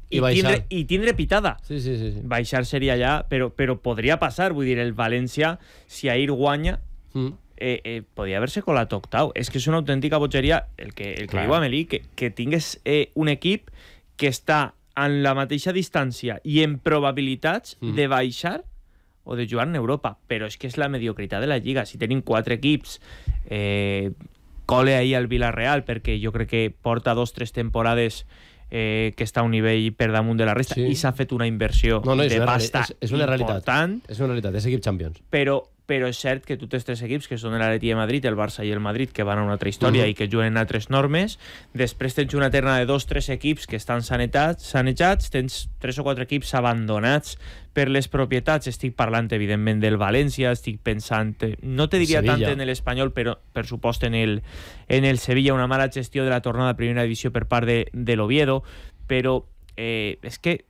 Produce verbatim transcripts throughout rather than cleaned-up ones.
i, i, tindre, i tindre pitada. Sí, sí, sí, sí. Baixar seria ja, però, però podria passar, vull dir, el València, si ahir guanya, mm. eh, eh, podria haver-se colat octau. És que és una autèntica bogeria el que, el que diu Amelí, que, que tingués eh, un equip que està en la mateixa distància i en probabilitats mm. de baixar o de jugar en Europa, però és que és la mediocritat de la Lliga. Si tenim quatre equips, eh, cole ahir al Villarreal, perquè jo crec que porta dos o tres temporades eh, que està a un nivell per damunt de la resta, sí. i s'ha fet una inversió no, no, de pasta és, és una important. És una realitat, és equip Champions. Però però és cert que tu tens tres equips, que són l'Atleti de Madrid, el Barça i el Madrid, que van a una altra història uh-huh. i que juguen en altres normes. Després tens una terna de dos o tres equips que estan sanetats, sanejats, tens tres o quatre equips abandonats per les propietats. Estic parlant, evidentment, del València, estic pensant, no te diria tant en l'Espanyol, però per supost en el, en el Sevilla, una mala gestió de la tornada a primera divisió per part de, de l'Oviedo, però eh, és que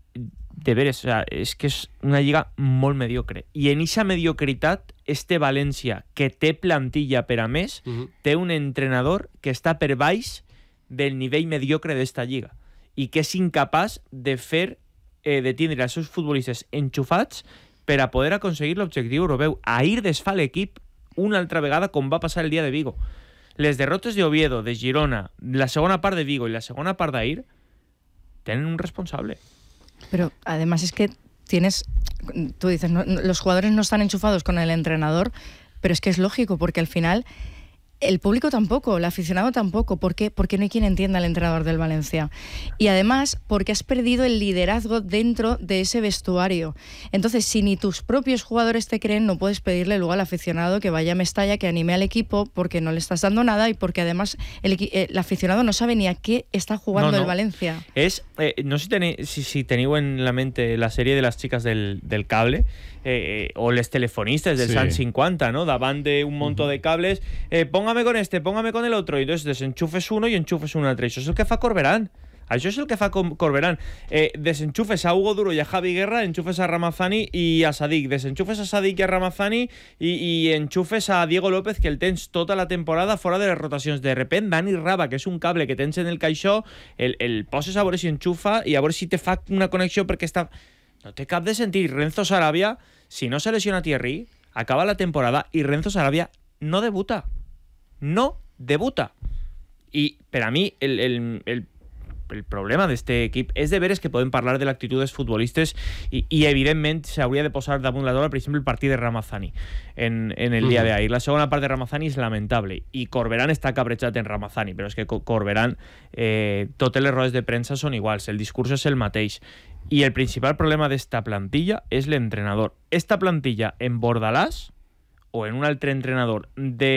de veres, o sea, és que és una lliga molt mediocre. I en eixa mediocritat, este València, que té plantilla per a més, uh-huh. té un entrenador que està per baix del nivell mediocre d'esta lliga i que és incapaç de fer, eh, de tindre els seus futbolistes enxufats per a poder aconseguir l'objectiu europeu. Ahir desfà l'equip una altra vegada, com va passar el dia de Vigo. Les derrotes d'Oviedo, de Girona, la segona part de Vigo i la segona part d'ahir, tenen un responsable. Pero además es que tienes, tú dices, no, los jugadores no están enchufados con el entrenador, pero es que es lógico, porque al final el público tampoco, el aficionado tampoco. ¿Por qué? Porque no hay quien entienda al entrenador del Valencia. Y además, porque has perdido el liderazgo dentro de ese vestuario. Entonces, si ni tus propios jugadores te creen, no puedes pedirle luego al aficionado que vaya a Mestalla, que anime al equipo, porque no le estás dando nada y porque además el, el aficionado no sabe ni a qué está jugando no, no. el Valencia. Es, eh, no sé si, teni, si, si teniu en la mente la sèrie de les xiques del, del cable, eh, o les telefonistes del sí. Sant cinquanta, ¿no? Davant de un montón uh-huh. de cables, eh, póngame con este, póngame con el otro, y entonces desenchufes uno y enchufes un altre. Això és el que fa Corberán. Això és el que fa Corberán. Eh, desenchufes a Hugo Duro i a Javi Guerra, enchufes a Ramazani i a Sadik. Desenchufes a Sadik i a Ramazani i, i enchufes a Diego López, que el tens tota la temporada fora de les rotacions. De repente, Dani Raba, que és un cable que tens en el caixó, el, el poses a veure si enxufa i a veure si te fa una connexió, perquè està... No té cap de sentit. Renzo Sarabia, si no se lesiona Thierry, acaba la temporada i Renzo Sarabia no debuta. No debuta. I per a mi el, el, el, el problema d'este equip és de veres que podem parlar de l'actitud dels futbolistes i, i evidentment s'hauria de posar damunt la taula, per exemple, el partit de Ramazani en, en el dia d'ahir. La segona part de Ramazani és lamentable i Corberán està cabrejat en Ramazani, però és que Corberán, eh, totes les rodes de premsa són iguals, el discurs és el mateix. I el principal problema d'esta plantilla és l'entrenador. Esta plantilla en Bordalàs o en un altre entrenador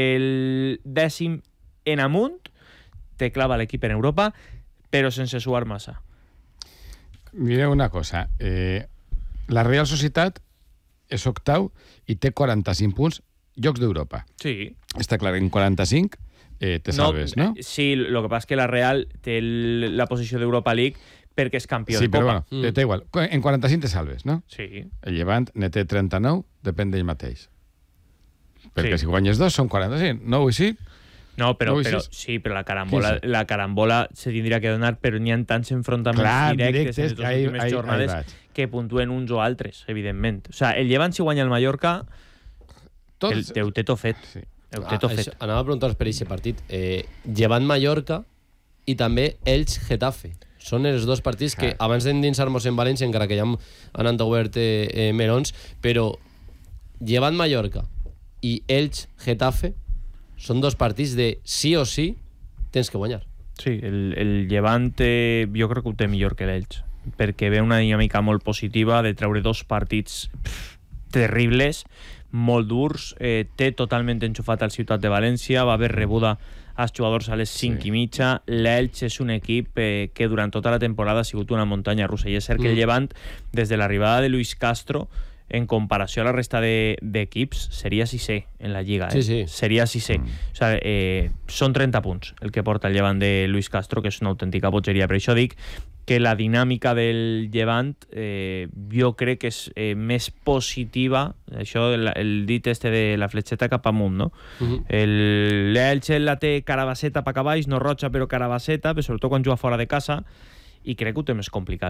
del dècim en amunt te clava l'equip en Europa, però sense suar massa. Mireu una cosa. Eh, la Real Societat és octau i té quaranta-cinc punts, llocs d'Europa. Sí. Està clar, en quaranta-cinc eh, te salves, no? no? Sí, el que passa és que la Real té el, la posició d'Europa League perquè és campió sí, de Copa. Sí, però bueno, mm. té igual. En quaranta-cinc te salves, no? Sí. El Llevant ne té trenta-nou, depèn d'ell mateix. Perquè sí. si guanyes dos són quaranta-cinc, no vull sí? No, però, no però sí, però la carambola, sí, sí. la carambola se tindria que donar, però n'hi ha tants enfrontaments Clar, directes, directes en les ahí, últimes ahí, jornades ahí que puntuen uns o altres, evidentment. O sea, el Llevant, si guanya el Mallorca, Tots... el teu teto fet. Sí. El teto ah, fet. Això, anava a preguntar-vos per aquest partit. Eh, Llevant Mallorca i també Elx Getafe. Són els dos partits que, ah. abans d'endinsar-nos en València, encara que ja han obert eh, eh, melons, però Llevant Mallorca i Elx Getafe són dos partits de sí o sí tens que guanyar. Sí, el, el Llevant eh, jo crec que ho té millor que l'Elx, perquè ve una dinàmica molt positiva de treure dos partits pff, terribles, molt durs, eh, té totalment enxufat al Ciutat de València, va haver rebuda als jugadors a les cinc sí. i mitja. L'Elx és un equip eh, que durant tota la temporada ha sigut una muntanya russa, i és cert mm. que el Llevant, des de l'arribada de Luis Castro, en comparació a la resta d'equips, de, seria sisè en la Lliga. Eh? Sí, sí. Seria sisè. Mm. O sea, eh, són trenta punts el que porta el Llevant de Luis Castro, que és una autèntica bogeria. Per això dic que la dinàmica del Llevant eh, jo crec que és eh, més positiva, això, el, el dit este de la fletxeta cap amunt, no? Uh-huh. L'Elx la té Carabasseta pa cavalls, no Rocha, però Carabasseta, però sobretot quan juga fora de casa, i crec que ho té més complicat.